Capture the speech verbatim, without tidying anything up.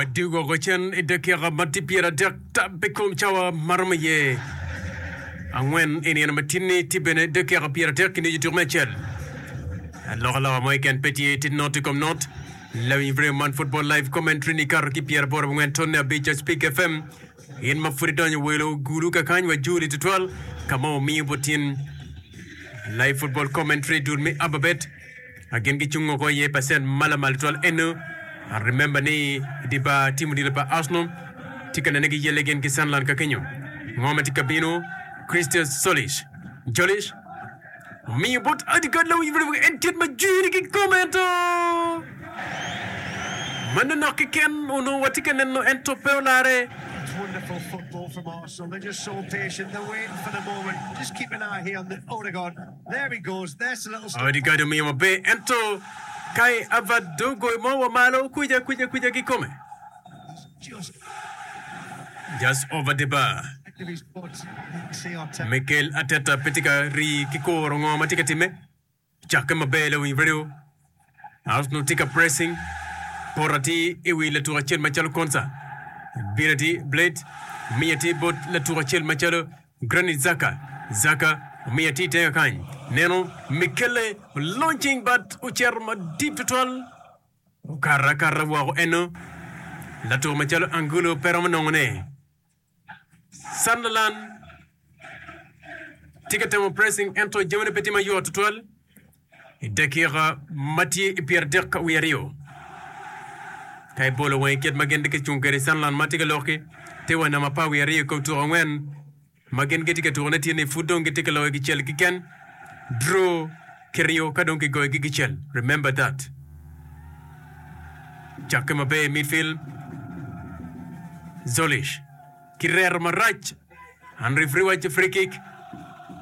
Wadugo gochen idekira matipira dekta bekum chawa marmaye. Angwen ini matini tibene dekira pira dekini jitur mechel. Alors alors moi can petit it not comme not. La vraiment football live commentary ni kar ki pierre bor ngwen tonne beach speak F M. In ma furidonyo welo guru ka kanywa juri tutwal kama mi botin live football commentary dur mi ababet. Again ki chungo ko ye pasen malamal twal eno. I remember ni diba timu diba Arsenal tika na negi yele gen ki Sunderland ka kenyo ngoma tika bino Christian Solish Jolish mi bot adiga law yivrego entet ma juri ki commento man no ki ken ono watika nenno ento peolare. It's wonderful football from Arsenal. They're just so patient. They're waiting for the moment. Just keep an eye here on the Odegaard. There he goes. There's a little stuff. Odegaard mi mo be ento Kai avadogo mo malo kuja kuja kuja kikome. Just, Just over the bar. Mikel Arteta petika ri kikoro ngoma tika time. Chaka mabele wi video. Arsenal tika pressing. Porati iwi le tour chel machalo konsa. Birati Blade Miati bot le tour chel machalo Granit Xhaka. Xhaka Miati tega kany. Neno Mikele launching but ucherma deep total. Kara kara wa eno. La tour machalo angulo peromanone. Sunderland Ticketem pressing ento jemene petima yo total. Dekira Mati Pierre Dirk Wiario. Kai bolo wen ket magende ke chunkere Sunderland matiga loke. Tewa na mapa Wiario ko tour wen. Magen geti ke tourne tiene fudon geti ke lo gi chel kiken. Draw Kerio kadonki go gigichel. Remember that. Jakema Bay midfield. Zolish. Kirer Marach. And referee watch free kick.